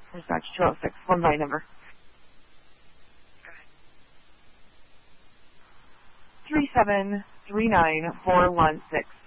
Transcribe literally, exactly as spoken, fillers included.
Dispatch two oh six, one by number. three seven three nine four one six.